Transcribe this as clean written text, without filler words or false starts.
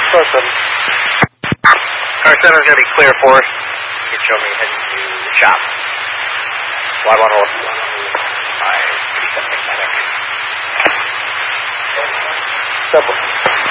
Listen. Car center's going to be clear for us. You can show me heading to the shop. Slide on hold. Alright, 37 Simple.